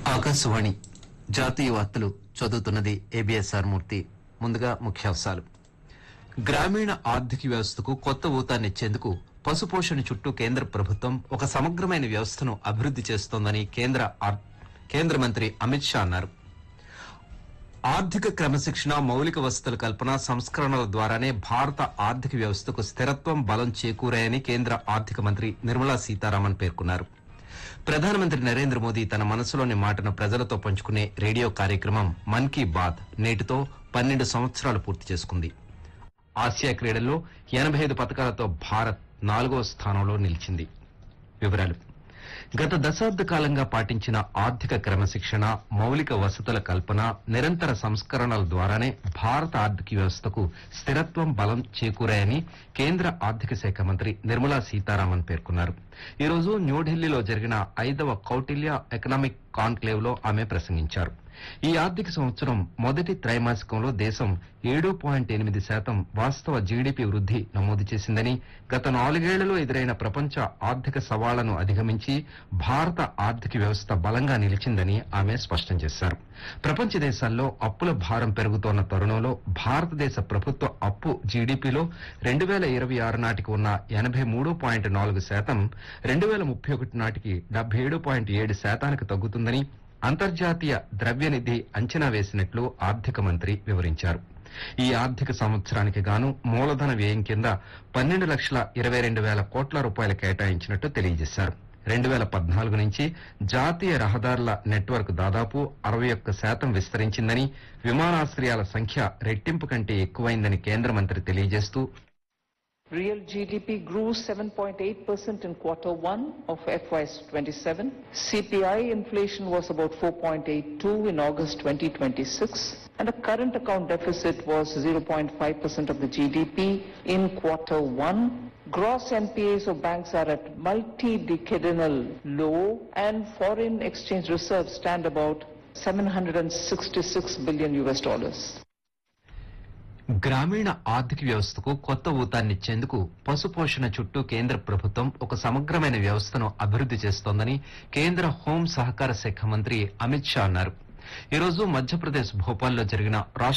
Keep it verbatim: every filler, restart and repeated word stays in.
ఆకాశవాణి జాతీయ వార్తలు చదువుతున్నది ఏబిఎస్ఆర్ మూర్తి. ముందుగా ముఖ్యాంశాలు. గ్రామీణ ఆర్థిక వ్యవస్థకు కొత్త ఊతాన్నిచ్చేందుకు పశుపోషణ చుట్టూ కేంద్ర ప్రభుత్వం ఒక సమగ్రమైన వ్యవస్థను అభివృద్ది చేస్తోందని కేంద్ర ఆర్- కేంద్ర మంత్రి అమిత్ షా అన్నారు. ఆర్థిక క్రమశిక్షణ, మౌలిక వసతుల కల్పన, సంస్కరణల ద్వారానే భారత ఆర్థిక వ్యవస్థకు స్థిరత్వం, బలం చేకూరాయని కేంద్ర ఆర్థిక మంత్రి నిర్మలా సీతారామన్ పేర్కొన్నారు. ప్రధానమంత్రి నరేంద్ర మోదీ తన మనసులోని మాటను ప్రజలతో పంచుకునే రేడియో కార్యక్రమం మన్ కీ బాత్ నేటితో పన్నెండు సంవత్సరాలు పూర్తి చేసుకుంది. ఆసియా క్రీడల్లో ఎనభై ఐదు పథకాలతో భారత్ నాలుగో స్థానంలో నిలిచింది. వివరాలు. గత దశాబ్ద కాలంగా పాటించిన ఆర్థిక క్రమశిక్షణ, మౌలిక వసతుల కల్పన, నిరంతర సంస్కరణల ద్వారానే భారత ఆర్థిక వ్యవస్థకు స్థిరత్వం, బలం చేకూరాయని కేంద్ర ఆర్థిక శాఖ మంత్రి నిర్మలా సీతారామన్ పేర్కొన్నారు. ఈ రోజు న్యూఢిల్లీలో జరిగిన ఐదవ కౌటిల్య ఎకనామిక్ కాన్క్లేవ్ లో ఆమె ప్రసంగించారు. ఈ ఆర్థిక సంవత్సరం మొదటి త్రైమాసికంలో దేశం ఏడు పాయింట్ ఎనిమిది శాతం వాస్తవ జీడీపీ వృద్ది నమోదు చేసిందని, గత నాలుగేళ్లలో ఎదురైన ప్రపంచ ఆర్థిక సవాళ్లను అధిగమించి భారత ఆర్థిక వ్యవస్థ బలంగా నిలిచిందని ఆమె స్పష్టం చేశారు. ప్రపంచ దేశాల్లో అప్పుల భారం పెరుగుతోన్న తరుణంలో భారతదేశ ప్రభుత్వ అప్పు జీడీపీలో రెండు వేల ఇరవై ఆరు నాటికి ఉన్న ఎనభై మూడు పాయింట్ నాలుగు శాతం రెండు వేల ముప్పై ఒకటి నాటికి డెబ్బై ఏడు పాయింట్ ఏడు శాతానికి తగ్గుతుందని అంతర్జాతీయ ద్రవ్యనిధి అంచనా వేసినట్లు ఆర్థిక మంత్రి వివరించారు. ఈ ఆర్థిక సంవత్సరానికి గాను మూలధన వ్యయం కింద పన్నెండు లక్షల ఇరవై రెండు వేల కోట్ల రూపాయలు కేటాయించినట్టు తెలియజేశారు. రెండు వేల పద్నాలుగు నుంచి జాతీయ రహదారుల నెట్వర్క్ దాదాపు అరవై ఒక్క శాతం విస్తరించిందని, విమానాశ్రయాల సంఖ్య రెట్టింపు కంటే ఎక్కువైందని కేంద్ర మంత్రి తెలియజేస్తూ, Real G D P grew seven point eight percent in quarter one of F Y twenty-seven. C P I inflation was about four point eight two in August twenty twenty-six, and the current account deficit was zero point five percent of the G D P in quarter one. Gross N P As of banks are at multi-decadal low, and foreign exchange reserves stand about seven hundred sixty-six billion U S dollars. గ్రామీణ ఆర్థిక వ్యవస్థకు కొత్త ఊతాన్నిచ్చేందుకు పశుపోషణ చుట్టూ కేంద్ర ప్రభుత్వం ఒక సమగ్రమైన వ్యవస్థను అభివృద్ది చేస్తోందని కేంద్ర హోం సహకార శాఖ మంత్రి అమిత్ షా అన్నారు. ఈ రోజు మధ్యప్రదేశ్ భోపాల్లో జరిగిన రాష్ట